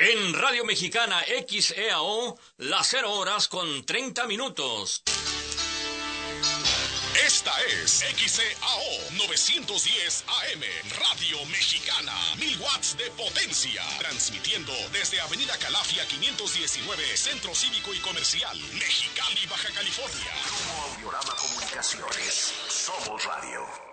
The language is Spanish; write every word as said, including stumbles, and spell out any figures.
En Radio Mexicana X E A O, las cero horas con treinta minutos. Esta es X E A O novecientos diez A M, Radio Mexicana, mil watts de potencia, transmitiendo desde Avenida Calafia quinientos diecinueve, Centro Cívico y Comercial, Mexicali, Baja California. Grupo Audiorama Comunicaciones, somos radio.